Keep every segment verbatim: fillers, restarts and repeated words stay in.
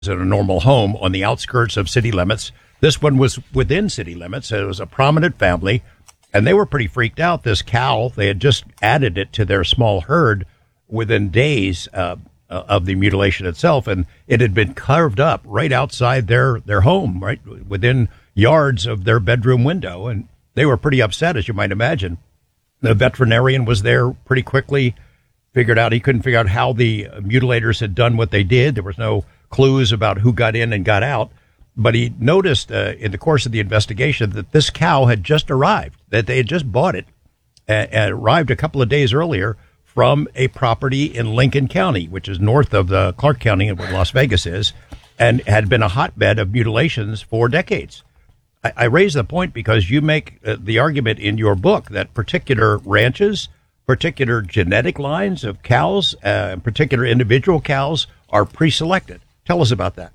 in a normal home on the outskirts of city limits. This one was within city limits. It was a prominent family, and they were pretty freaked out. This cow, they had just added it to their small herd within days uh, of the mutilation itself, and it had been carved up right outside their, their home, right within yards of their bedroom window, and they were pretty upset, as you might imagine. The veterinarian was there pretty quickly, figured out he couldn't figure out how the mutilators had done what they did. There was no clues about who got in and got out. But he noticed uh, in the course of the investigation that this cow had just arrived, that they had just bought it, and, and arrived a couple of days earlier from a property in Lincoln County, which is north of the Clark County where Las Vegas is, and had been a hotbed of mutilations for decades. I, I raise the point because you make uh, the argument in your book that particular ranches, particular genetic lines of cows, uh, particular individual cows are pre-selected. Tell us about that.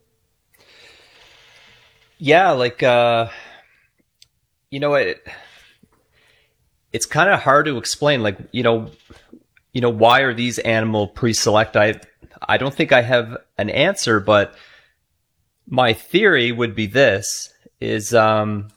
Yeah, like, uh, you know, it, it's kind of hard to explain, like, you know, you know, why are these animal pre-select? I, I don't think I have an answer, but my theory would be this, is, um,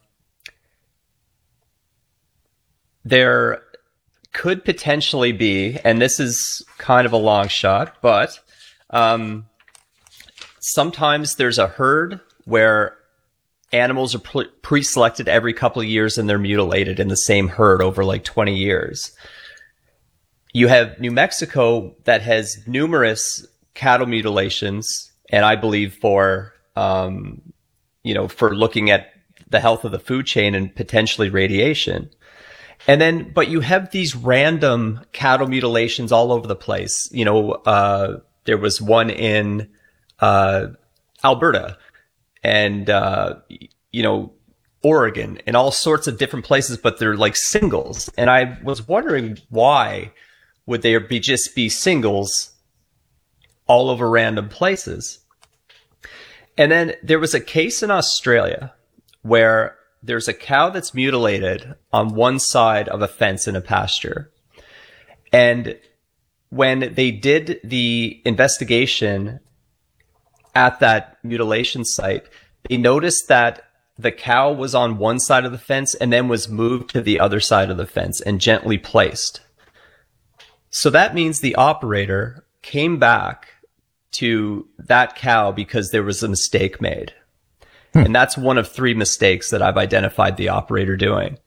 there could potentially be, and this is kind of a long shot, but, um, sometimes there's a herd where animals are pre-selected every couple of years and they're mutilated in the same herd over like twenty years. You have New Mexico that has numerous cattle mutilations, and I believe for, um, you know, for looking at the health of the food chain and potentially radiation. And then, but you have these random cattle mutilations all over the place. You know, uh, there was one in, uh, Alberta and, uh, you know, Oregon and all sorts of different places, but they're like singles. And I was wondering, why would there be just be singles all over random places? And then there was a case in Australia where there's a cow that's mutilated on one side of a fence in a pasture. And when they did the investigation at that mutilation site, they noticed that the cow was on one side of the fence and then was moved to the other side of the fence and gently placed. So that means the operator came back to that cow because there was a mistake made. Hmm. And that's one of three mistakes that I've identified the operator doing.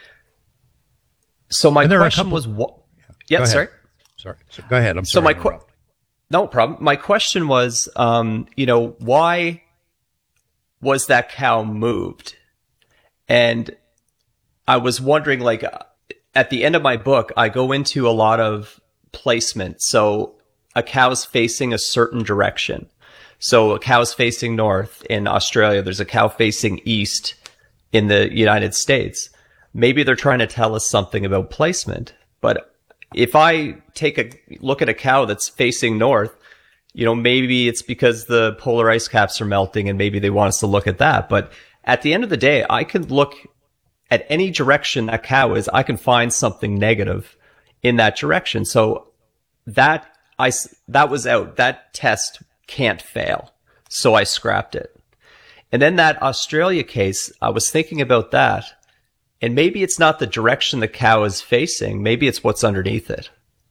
So my question couple... was what? Yeah, sorry. Sorry. So go ahead. I'm so sorry. My qu- no problem. My question was, um, you know, why was that cow moved? And I was wondering, like, at the end of my book, I go into a lot of placement. So a cow's facing a certain direction. So a cow's facing north in Australia. There's a cow facing east in the United States. Maybe they're trying to tell us something about placement. But if I take a look at a cow that's facing north, you know, maybe it's because the polar ice caps are melting and maybe they want us to look at that. But at the end of the day, I can look at any direction that cow is. I can find something negative in that direction. So that I, that was out. That test can't fail. So I scrapped it. And then that Australia case, I was thinking about that. And maybe it's not the direction the cow is facing. Maybe it's what's underneath it.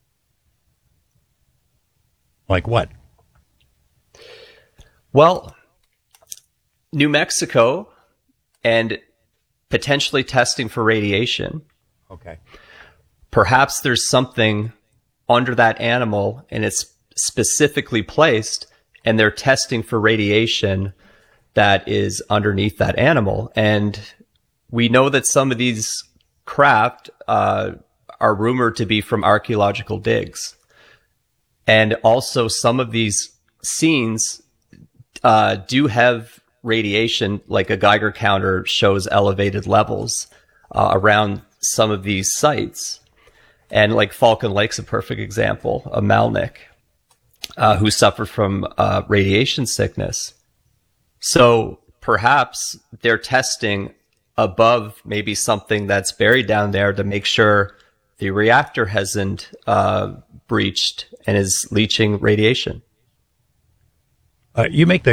Like what? Well, New Mexico and potentially testing for radiation. Okay. Perhaps there's something under that animal and it's specifically placed and they're testing for radiation that is underneath that animal. And we know that some of these craft uh, are rumored to be from archaeological digs. And also some of these scenes uh, do have radiation, like a Geiger counter shows elevated levels uh, around some of these sites. And like Falcon Lake's a perfect example, a Malnik, uh, who suffered from uh, radiation sickness. So perhaps they're testing above maybe something that's buried down there to make sure the reactor hasn't uh, breached and is leaching radiation. Uh, you make the